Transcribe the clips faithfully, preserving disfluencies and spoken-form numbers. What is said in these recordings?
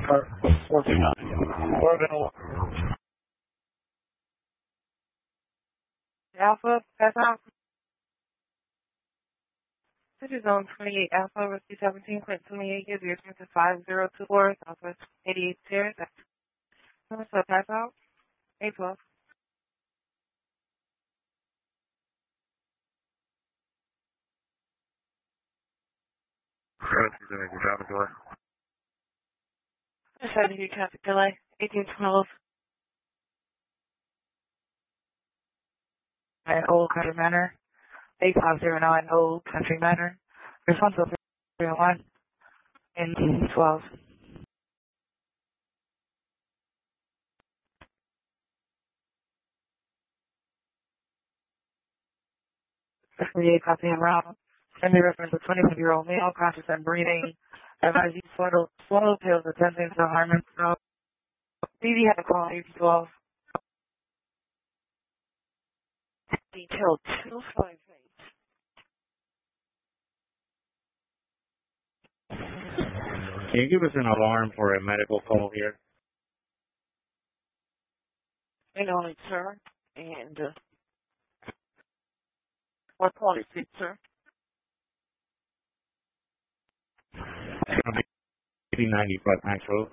fourteen. Alpha, pass out. This is zone twenty-eight Alpha, Rescue seventeen, Clinton twenty-eight, gives your to five zero two four, Southwest eighty-eight stairs. So pass out, eight twelve. Traffic delay. seventy traffic delay, eighteen twelve. At Old Country Manor, eight five zero nine Old Country Manor. Responsible three oh one, eighteen twelve. twenty-eight copy en route. Send me reference a twenty-five-year-old male, conscious and breathing. Advise you swallow, swallow pills attempting to harm himself. B B had a call eight twelve. Detail two five eight. Can you give us an alarm for a medical call here? You know it, sir. And uh, what call is it, sir? eighty ninety-five Max Road.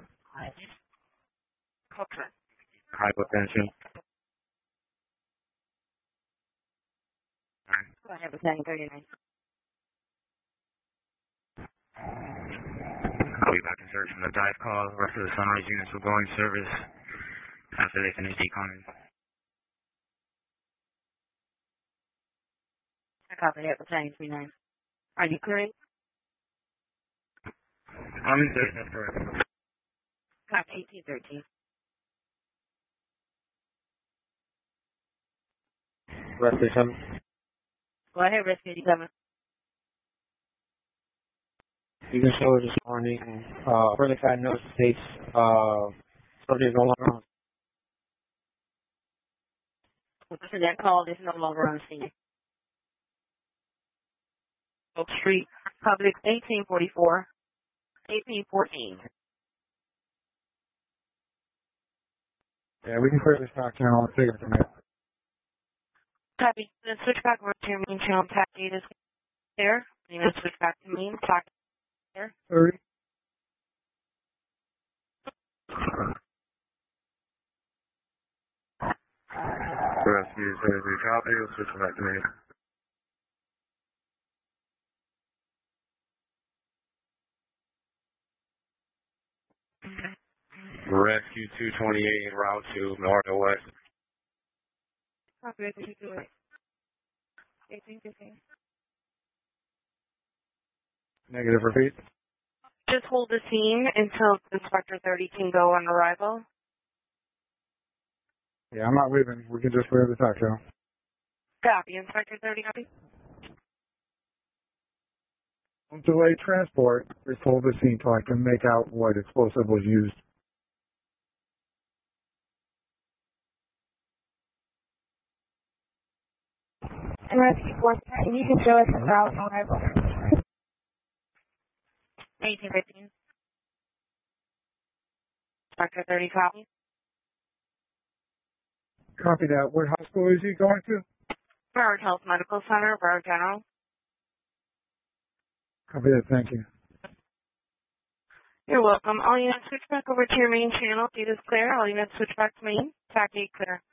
Okay. Hypotension. I have a ten thirty-nine. I'll be back in search from the dive call. The rest of the Sunrise units will go in service after they finish deconning. I copy that for ten thirty-nine. Are you clearing? I'm in search, that's correct. Copy eighteen thirteen. Rescue seven. Go ahead, Rescue eighty-seven. You can show this morning. Uh, further side note states, uh, subject no longer on. After that call is no longer on scene. Oak Street, Public eighteen forty-four, eighteen fourteen. Yeah, we can clear this back channel and take it from there. Copy. Then switch back over to your main channel. Tap data is there. You know, switch back to main. Talk there. thirty. Rescue thirty-three copy, we'll switch back to me. Rescue two twenty-eight, route to north or west. Copy. eighteen fifteen. eighteen fifteen. Negative, repeat. Just hold the scene until Inspector thirty can go on arrival. Yeah, I'm not leaving. We can just clear the talk channel. Copy. Inspector thirty, copy. Don't delay transport. Just hold the scene till I can make out what explosive was used. And Rescue four, you can show us the route on arrival. eighteen fifteen. Inspector thirty, copy. Copy that. What hospital is he going to? Broward Health Medical Center, Broward General. Copy that. Thank you. You're welcome. All units switch back over to your main channel. Data's clear. All units switch back to main. T A C eight clear.